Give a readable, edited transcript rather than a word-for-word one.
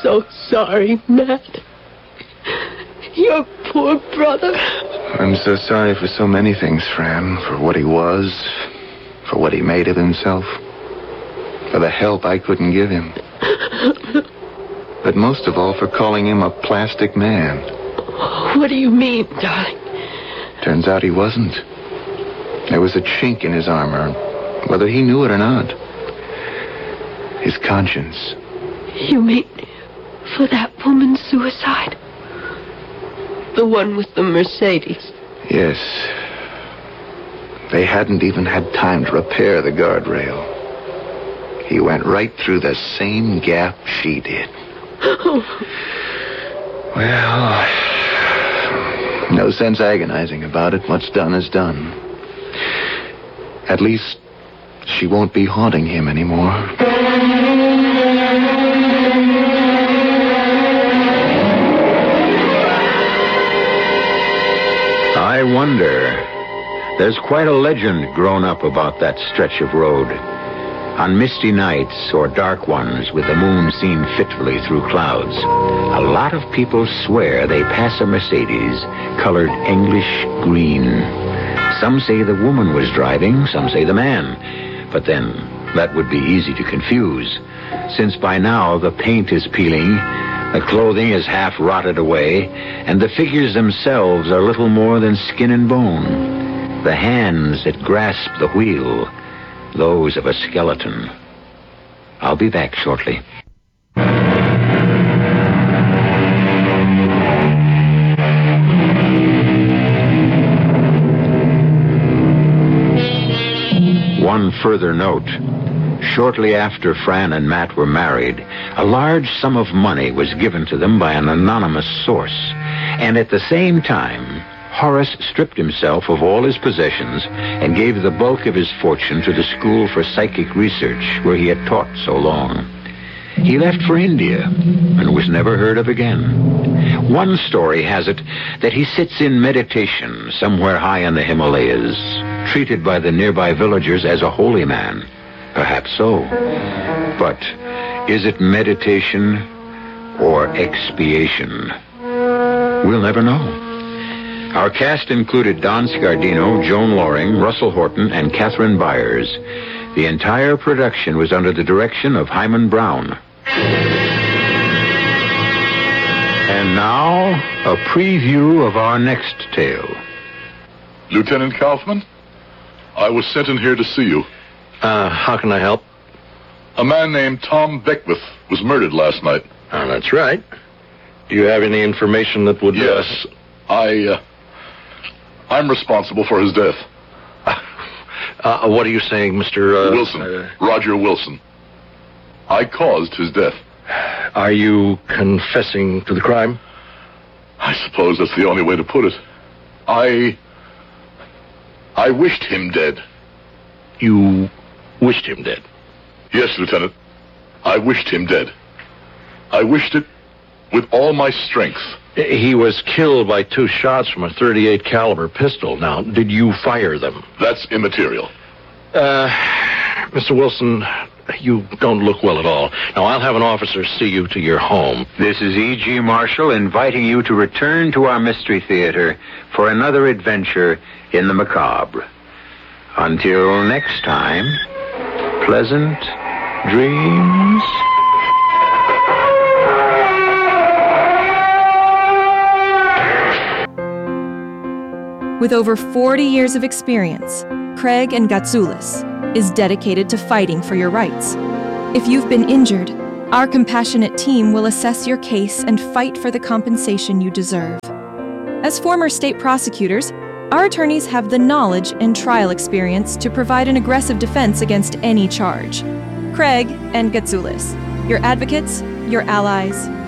so sorry, Matt. Your poor brother. I'm so sorry for so many things, Fran. For what he was, for what he made of himself, for the help I couldn't give him. But most of all, for calling him a plastic man. What do you mean, darling? Turns out he wasn't. There was a chink in his armor, whether he knew it or not. His conscience. You mean for that woman's suicide? The one with the Mercedes? Yes. They hadn't even had time to repair the guardrail. He went right through the same gap she did. Well, no sense agonizing about it. What's done is done. At least she won't be haunting him anymore. I wonder. There's quite a legend grown up about that stretch of road. On misty nights or dark ones with the moon seen fitfully through clouds, a lot of people swear they pass a Mercedes colored English green. Some say the woman was driving, some say the man. But then, that would be easy to confuse, since by now the paint is peeling, the clothing is half rotted away, and the figures themselves are little more than skin and bone. The hands that grasp the wheel, those of a skeleton. I'll be back shortly. One further note. Shortly after Fran and Matt were married, a large sum of money was given to them by an anonymous source. And at the same time, Horace stripped himself of all his possessions and gave the bulk of his fortune to the School for Psychic Research, where he had taught so long. He left for India and was never heard of again. One story has it that he sits in meditation somewhere high in the Himalayas, treated by the nearby villagers as a holy man. Perhaps so. But is it meditation or expiation? We'll never know. Our cast included Don Scardino, Joan Loring, Russell Horton, and Catherine Byers. The entire production was under the direction of Hyman Brown. And now, a preview of our next tale. Lieutenant Kaufman, I was sent in here to see you. How can I help? A man named Tom Beckwith was murdered last night. That's right. Do you have any information that would... Yes, I'm responsible for his death. What are you saying, Mr... Wilson. Roger Wilson. I caused his death. Are you confessing to the crime? I suppose that's the only way to put it. I wished him dead. You wished him dead? Yes, Lieutenant. I wished him dead. I wished it with all my strength. He was killed by 2 shots from a .38 caliber pistol. Now, did you fire them? That's immaterial. Mr. Wilson, you don't look well at all. Now, I'll have an officer see you to your home. This is E.G. Marshall inviting you to return to our Mystery Theater for another adventure in the macabre. Until next time, pleasant dreams. With over 40 years of experience, Craig and Gatsoulis is dedicated to fighting for your rights. If you've been injured, our compassionate team will assess your case and fight for the compensation you deserve. As former state prosecutors, our attorneys have the knowledge and trial experience to provide an aggressive defense against any charge. Craig and Gatsoulis, your advocates, your allies,